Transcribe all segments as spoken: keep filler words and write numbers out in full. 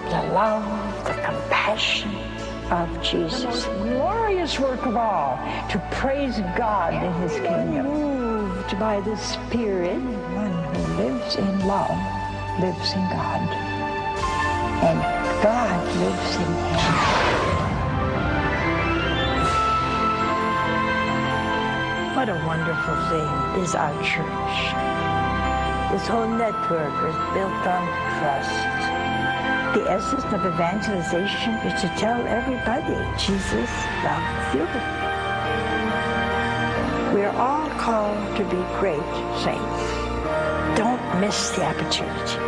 the love, the compassion of Jesus. The most glorious work of all, to praise God in His kingdom. Moved by the Spirit, one who lives in love lives in God, and God lives in him. What a wonderful thing is our church. This whole network is built on trust. The essence of evangelization is to tell everybody Jesus loves you. We're all called to be great saints. Don't miss the opportunity.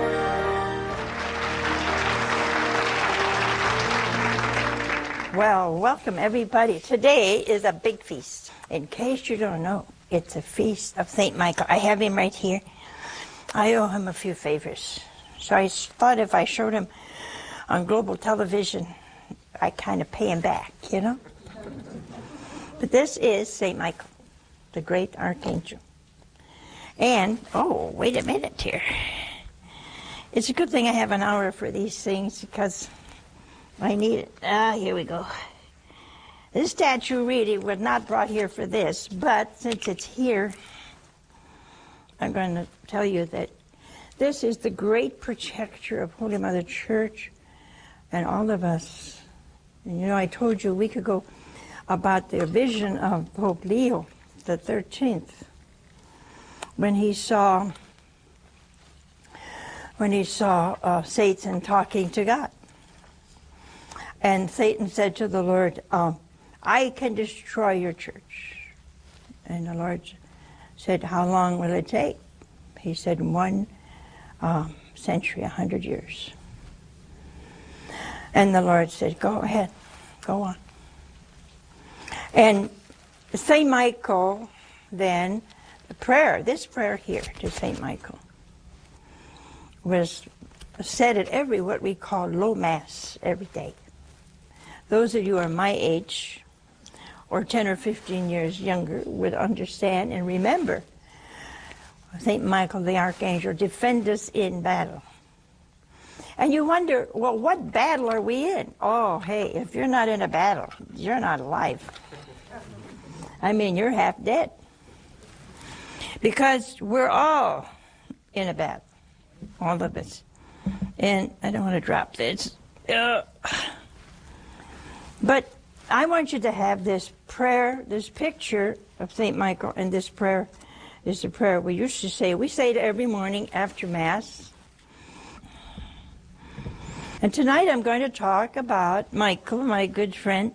Well, welcome everybody. Today is a big feast. In case you don't know, it's a feast of Saint Michael. I have him right here. I owe him a few favors. So I thought if I showed him on global television, I kind of pay him back, you know? But this is Saint Michael, the great archangel. And, oh, wait a minute here. It's a good thing I have an hour for these things because I need it. Ah, here we go. This statue really was not brought here for this, but since it's here, I'm going to tell you that this is the great protector of Holy Mother Church and all of us. And you know, I told you a week ago about the vision of Pope Leo the thirteenth, when he saw when he saw uh, Satan talking to God. And Satan said to the Lord, uh, I can destroy your church. And the Lord said, how long will it take? He said, one uh, century, a hundred years. And the Lord said, go ahead, go on. And Saint Michael, then, the prayer, this prayer here to Saint Michael, was said at every, what we call low mass, every day. Those of you who are my age, or ten or fifteen years younger, would understand and remember Saint Michael the Archangel, defend us in battle. And you wonder, well, what battle are we in? Oh, hey, if you're not in a battle, you're not alive. I mean, you're half dead. Because we're all in a battle, all of us. And I don't want to drop this. Uh, but I want you to have this prayer, this picture of Saint Michael, and this prayer is the prayer we used to say. We say it every morning after Mass. And tonight I'm going to talk about Michael, my good friend,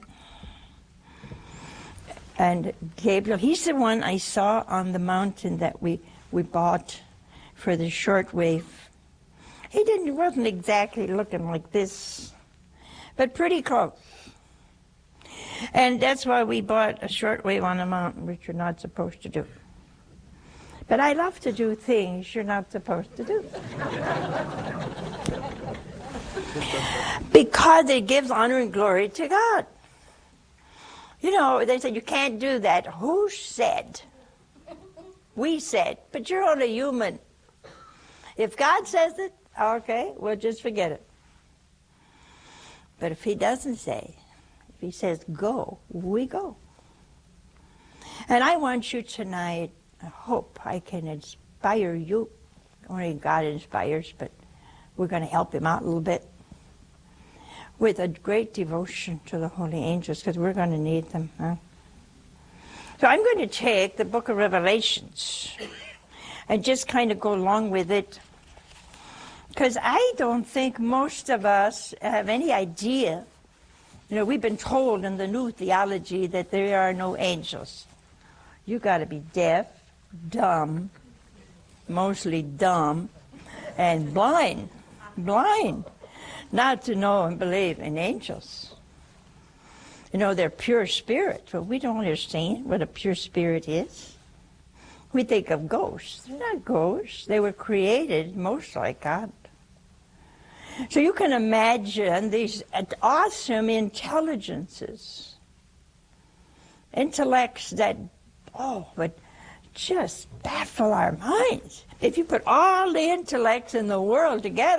and Gabriel. He's the one I saw on the mountain that we, we bought for the shortwave. He didn't, wasn't exactly looking like this, but pretty close. And that's why we bought a shortwave on a mountain, which you're not supposed to do. But I love to do things you're not supposed to do. Because it gives honor and glory to God. You know, they said you can't do that. Who said? We said. But you're only human. If God says it, okay, we'll just forget it. But if he doesn't say, if he says go, we go. And I want you tonight, I hope I can inspire you. Only God inspires, but we're going to help him out a little bit with a great devotion to the holy angels, because we're going to need them. Huh? So I'm going to take the book of Revelations and just kind of go along with it, because I don't think most of us have any idea. You know, we've been told in the new theology that there are no angels. You got to be deaf, dumb, mostly dumb, and blind, blind, not to know and believe in angels. You know, they're pure spirit, but we don't understand what a pure spirit is. We think of ghosts. They're not ghosts. They were created most like God. So you can imagine these awesome intelligences, intellects that, oh, would just baffle our minds. If you put all the intellects in the world together,